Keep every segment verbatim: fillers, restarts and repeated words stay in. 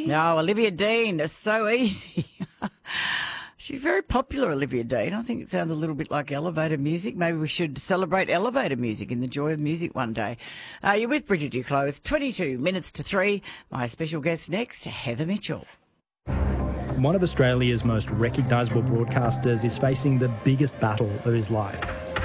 No, Olivia Dean is so easy. She's very popular, Olivia Dean. I think it sounds a little bit like elevator music. Maybe we should celebrate elevator music in the joy of music one day. Uh, you're with Bridget Duclos. It's twenty-two minutes to three. My special guest next, Heather Mitchell. One of Australia's most recognisable broadcasters is facing the biggest battle of his life.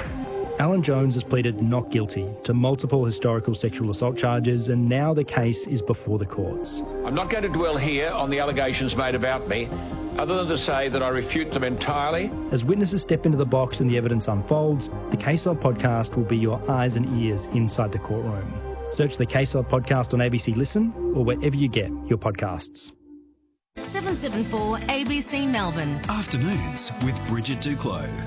Alan Jones has pleaded not guilty to multiple historical sexual assault charges, and now the case is before the courts. I'm not going to dwell here on the allegations made about me, other than to say that I refute them entirely. As witnesses step into the box and the evidence unfolds, the Case Of podcast will be your eyes and ears inside the courtroom. Search the Case Of podcast on A B C Listen or wherever you get your podcasts. seven seven four A B C Melbourne. Afternoons with Bridget Duclos.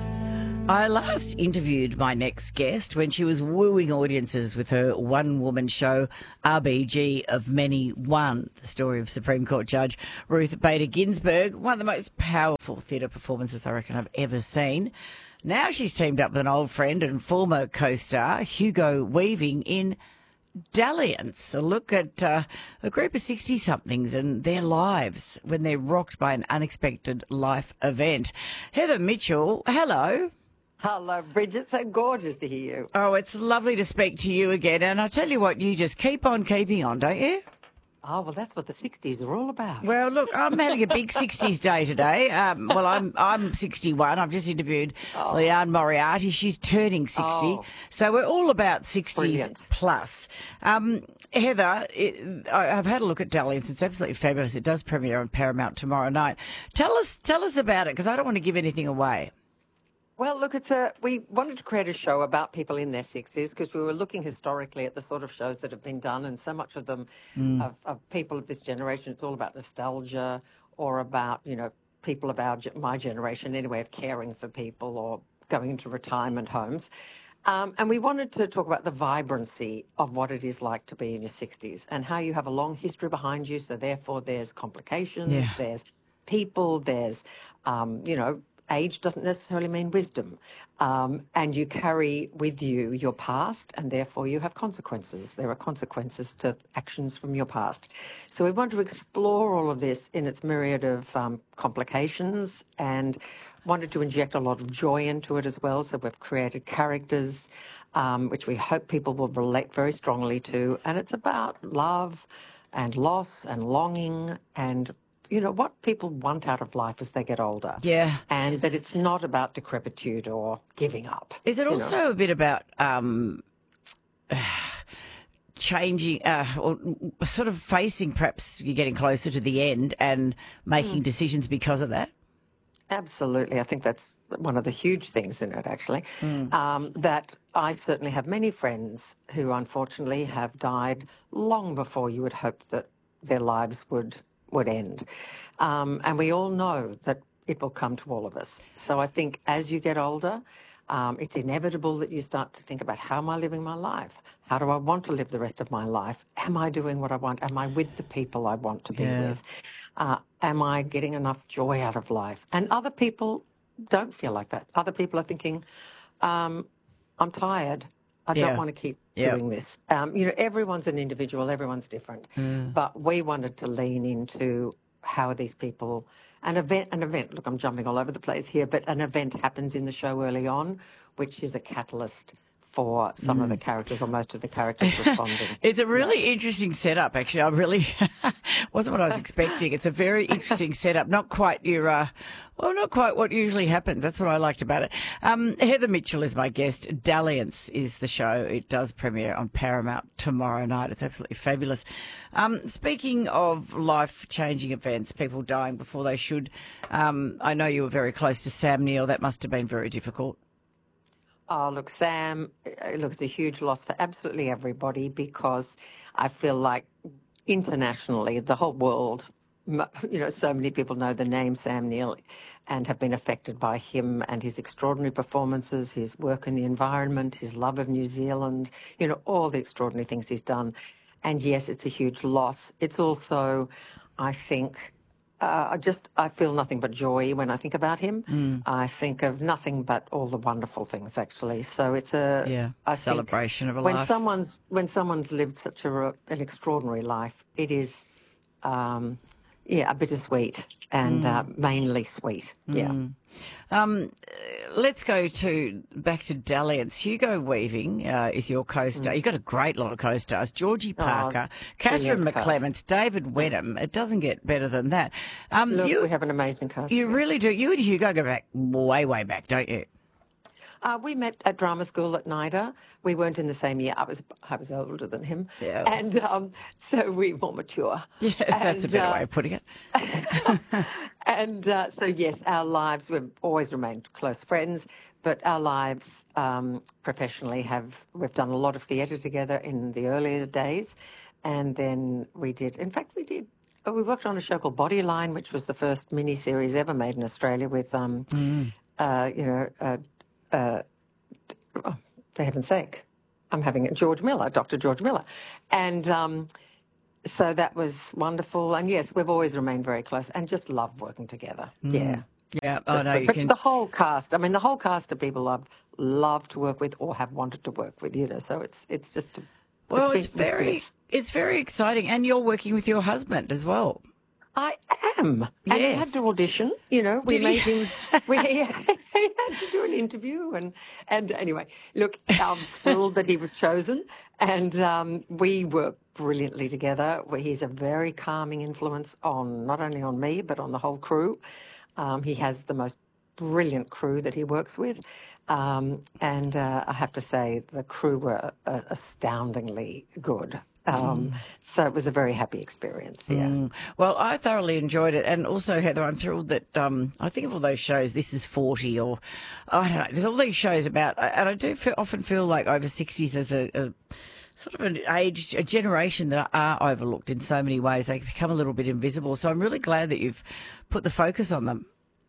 I last interviewed my next guest when she was wooing audiences with her one-woman show, R B G of Many One, the story of Supreme Court Judge Ruth Bader Ginsburg, one of the most powerful theatre performances I reckon I've ever seen. Now she's teamed up with an old friend and former co-star, Hugo Weaving, in Dalliance, a look at uh, a group of sixty-somethings and their lives when they're rocked by an unexpected life event. Heather Mitchell, hello. Hello, Bridget. So gorgeous to hear you. Oh, it's lovely to speak to you again. And I tell you what, you just keep on keeping on, don't you? Oh, well, that's what the sixties are all about. Well, look, I'm having a big sixties day today. Um, well, I'm I'm sixty-one. I've just interviewed oh. Leanne Moriarty. She's turning sixty. Oh. So we're all about sixties Brilliant. Plus. Um, Heather, it, I've had a look at Dalliance. It's absolutely fabulous. It does premiere on Paramount tomorrow night. Tell us, tell us about it, because I don't want to give anything away. Well, look, it's a. We wanted to create a show about people in their sixties because we were looking historically at the sort of shows that have been done, and so much of them, mm. of, of people of this generation, it's all about nostalgia or about, you know, people of our, my generation anyway, of caring for people or going into retirement homes. Um, and we wanted to talk about the vibrancy of what it is like to be in your sixties and how you have a long history behind you, so therefore there's complications, yeah. there's people, there's, um, you know, age doesn't necessarily mean wisdom, um, and you carry with you your past, and therefore you have consequences. There are consequences to actions from your past. So we want to explore all of this in its myriad of um, complications, and wanted to inject a lot of joy into it as well. So we've created characters, um, which we hope people will relate very strongly to, and it's about love and loss and longing and you know, what people want out of life as they get older. Yeah. And that it's not about decrepitude or giving up. Is it also know? a bit about um, changing uh, or sort of facing perhaps you're getting closer to the end and making mm. decisions because of that? Absolutely. I think that's one of the huge things in it, actually, mm. um, that I certainly have many friends who unfortunately have died long before you would hope that their lives would would end. Um, and we all know that it will come to all of us. So I think as you get older, um, it's inevitable that you start to think about, how am I living my life? How do I want to live the rest of my life? Am I doing what I want? Am I with the people I want to be yeah. with? Uh, am I getting enough joy out of life? And other people don't feel like that. Other people are thinking, um, I'm tired. I yeah. don't want to keep yep. doing this. Um, you know, everyone's an individual, everyone's different. Mm. But we wanted to lean into how these people, an event, an event, look, I'm jumping all over the place here, but an event happens in the show early on, which is a catalyst for some mm. of the characters or most of the characters responding. It's a really yeah. interesting setup, actually. I really wasn't what I was expecting. It's a very interesting setup. Not quite your, uh, well, not quite what usually happens. That's what I liked about it. Um, Heather Mitchell is my guest. Dalliance is the show. It does premiere on Paramount tomorrow night. It's absolutely fabulous. Um, speaking of life-changing events, people dying before they should, um, I know you were very close to Sam Neill. That must have been very difficult. Oh, look, Sam, look, it's a huge loss for absolutely everybody because I feel like internationally, the whole world, you know, so many people know the name Sam Neill and have been affected by him and his extraordinary performances, his work in the environment, his love of New Zealand, you know, all the extraordinary things he's done. And yes, it's a huge loss. It's also, I think, Uh, I just, I feel nothing but joy when I think about him. Mm. I think of nothing but all the wonderful things, actually. So it's a yeah, I celebration of a when life. Someone's, when someone's lived such a, an extraordinary life, it is, um, yeah, a bittersweet and Mm. uh, mainly sweet. Yeah. Mm. Um, let's go to back to Dalliance. Hugo Weaving uh, is your co-star. Mm. You've got a great lot of co-stars. Georgie Parker, Oh, Catherine brilliant cast. McClements, David Wenham. It doesn't get better than that. Um, Look, you, we have an amazing cast. you really do. You and Hugo go back way, way back, don't you? Uh, we met at drama school at NIDA. We weren't in the same year. I was I was older than him, Yeah. and um, so we were more mature. Yes, that's a And, better uh, way of putting it. And uh, so, yes, our lives, we've always remained close friends, but our lives um, professionally have, we've done a lot of theatre together in the earlier days. And then we did, in fact, we did, oh, we worked on a show called Bodyline, which was the first mini-series ever made in Australia with, um, Mm. uh, you know, uh, uh, oh, for heaven's sake, I'm having it, George Miller, Doctor George Miller. And um, so that was wonderful. And yes, we've always remained very close and just love working together. Yeah. Yeah, I know But, you but can. the whole cast, I mean, the whole cast of people I've loved to work with or have wanted to work with, you know, so it's it's just... A, Well, it's been- very, bliss. it's very exciting, and you're working with your husband as well. I am. And he had Yes. to audition, you know. We Did he? made him... We, he had to do an interview. And, and anyway, look, I'm thrilled that he was chosen. And um, we work brilliantly together. He's a very calming influence on not only on me, but on the whole crew. Um, he has the most brilliant crew that he works with. Um, and uh, I have to say, the crew were uh, astoundingly good. Um, So it was a very happy experience, yeah. Mm. Well, I thoroughly enjoyed it. And also, Heather, I'm thrilled that um, I think of all those shows, This Is forty, or I don't know, there's all these shows about, and I do feel, often feel like over sixties as a, a sort of an age, a generation that are overlooked in so many ways. They become a little bit invisible. So I'm really glad that you've put the focus on them.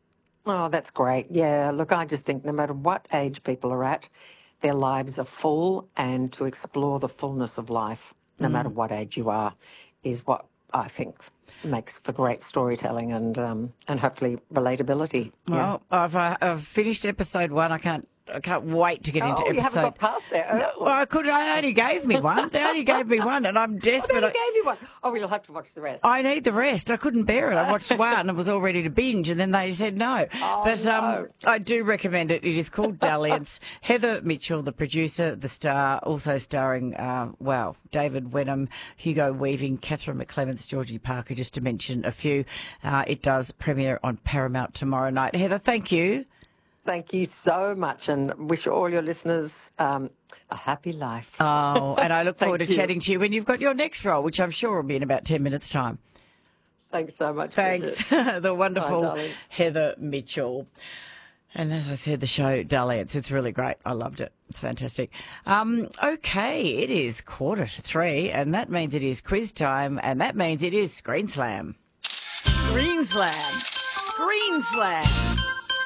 Oh, that's great. Yeah, look, I just think no matter what age people are at, their lives are full, and to explore the fullness of life, no matter what age you are, is what I think makes for great storytelling and um, and hopefully relatability. Yeah. Well, I've, uh, I've finished episode one. I can't. I can't wait to get into Oh, episode. you haven't got past there. No, Oh. well, I could. I only gave me one. They only gave me one, and I'm Oh, desperate. they gave you one. Oh, we'll have to watch the rest. I need the rest. I couldn't bear it. I watched one and was all ready to binge, and then they said no. Oh, but um, no. I do recommend it. It is called Dalliance. Heather Mitchell, the producer, the star, also starring, uh, wow, David Wenham, Hugo Weaving, Catherine McClements, Georgie Parker, just to mention a few. Uh, it does premiere on Paramount tomorrow night. Heather, thank you. Thank you so much, and wish all your listeners um, a happy life. Oh, and I look forward to Thank you. chatting to you when you've got your next role, which I'm sure will be in about ten minutes' time. Thanks so much. Thanks. Bridget. The wonderful Bye, darling. Heather Mitchell. And as I said, the show Dalliance, it's really great. I loved it. It's fantastic. Um, okay, it is quarter to three, and that means it is quiz time, and that means it is Screen Slam. Screen Slam. Screen Slam.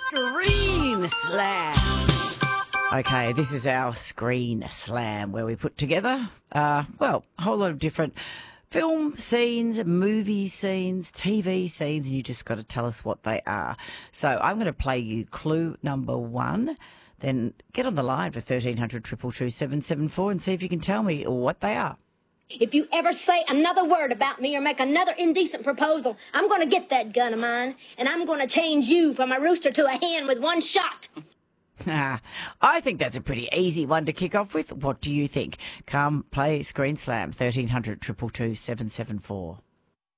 Screen Slam. Okay, this is our Screen Slam, where we put together, uh, well, a whole lot of different film scenes, movie scenes, T V scenes, and you just got to tell us what they are. So I'm going to play you clue number one, then get on the line for thirteen hundred, two two two, seven seven four and see if you can tell me what they are. If you ever say another word about me or make another indecent proposal, I'm going to get that gun of mine, and I'm going to change you from a rooster to a hen with one shot. Ah, I think that's a pretty easy one to kick off with. What do you think? Come play Screen Slam, thirteen hundred, two two two, seven seven four.